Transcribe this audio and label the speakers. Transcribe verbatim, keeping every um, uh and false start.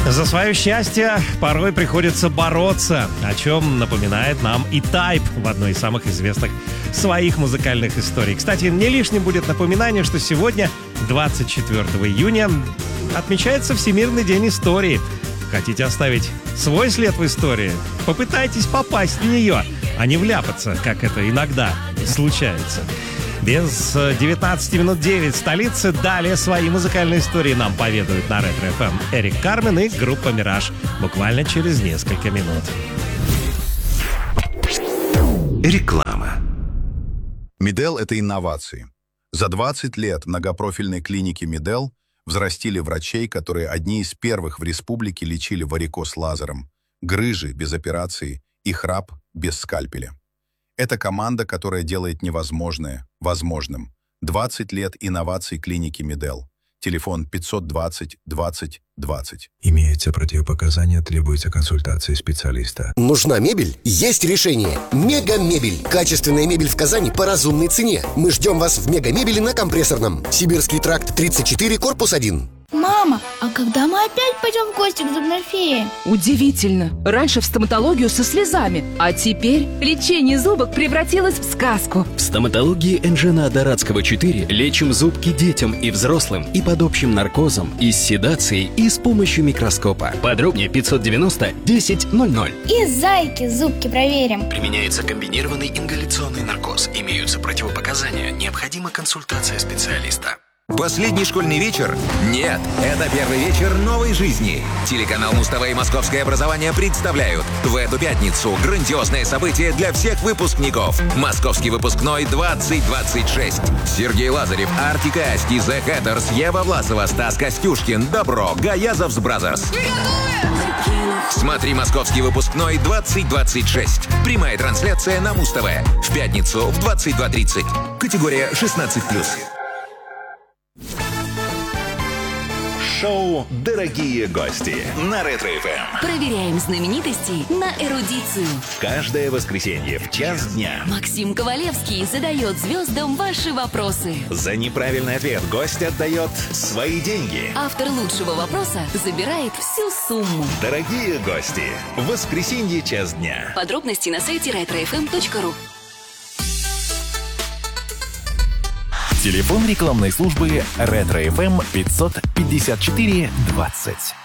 Speaker 1: За свое счастье порой приходится бороться, о чем напоминает нам и Type в одной из самых известных своих музыкальных историй. Кстати, не лишним будет напоминание, что сегодня, двадцать четвёртого июня, отмечается Всемирный день истории. Хотите оставить свой след в истории? Попытайтесь попасть в нее, а не вляпаться, как это иногда случается. Без девятнадцати минут девять столицы. Далее свои музыкальные истории нам поведают на Ретро эф эм Эрик Кармен и группа «Мираж» буквально через несколько минут.
Speaker 2: Реклама.
Speaker 3: Медел – это инновации. За двадцать лет многопрофильной клиники Медел взрастили врачей, которые одни из первых в республике лечили варикоз лазером, грыжи без операции и храп без скальпеля. Это команда, которая делает невозможное возможным. двадцать лет инноваций клиники Медел. Телефон пятьсот двадцать двадцать двадцать.
Speaker 2: Имеются противопоказания, требуется консультация специалиста.
Speaker 4: Нужна мебель? Есть решение. Мега-мебель. Качественная мебель в Казани по разумной цене. Мы ждем вас в Мега-мебели на Компрессорном. Сибирский тракт тридцать четыре, корпус один.
Speaker 5: Мама, а когда мы опять пойдем в гости к зубной фее?
Speaker 6: Удивительно. Раньше в стоматологию со слезами, а теперь лечение зубок превратилось в сказку.
Speaker 7: В стоматологии Энжена Дорадского четыре лечим зубки детям и взрослым и под общим наркозом, и с седацией, и с помощью микроскопа. Подробнее пятьсот девяносто десять ноль ноль.
Speaker 5: И зайки зубки проверим.
Speaker 7: Применяется комбинированный ингаляционный наркоз. Имеются противопоказания. Необходима консультация специалиста.
Speaker 8: Последний школьный вечер? Нет, это первый вечер новой жизни. Телеканал Муз-ТВ и Московское образование представляют в эту пятницу грандиозное событие для всех выпускников. Московский выпускной двадцать двадцать шесть. Сергей Лазарев, Артик и Асти, The Hatters, Ева Власова, Стас Костюшкин, Добро, Гаязовс Бразерс. Смотри «Московский выпускной двадцать двадцать шесть». Прямая трансляция на Муз-ТВ. В пятницу в двадцать два тридцать. Категория шестнадцать плюс.
Speaker 9: Шоу «Дорогие гости» на Ретро эф эм.
Speaker 10: Проверяем знаменитостей на эрудицию.
Speaker 9: Каждое воскресенье в час дня
Speaker 10: Максим Ковалевский задает звездам ваши вопросы.
Speaker 9: за неправильный ответ гость отдает свои деньги.
Speaker 10: Автор лучшего вопроса забирает всю сумму.
Speaker 9: Дорогие гости, в воскресенье час дня.
Speaker 10: Подробности на сайте ретро эф эм точка ру.
Speaker 11: Телефон рекламной службы Ретро эф эм пятьсот пятьдесят четыре двадцать.